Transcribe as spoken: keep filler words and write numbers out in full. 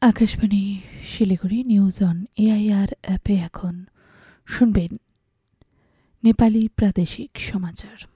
Akashvani Siliguri news on AIR অ্যাপে এখন শুনবেন নেপালি প্রাদেশিক সমাচার।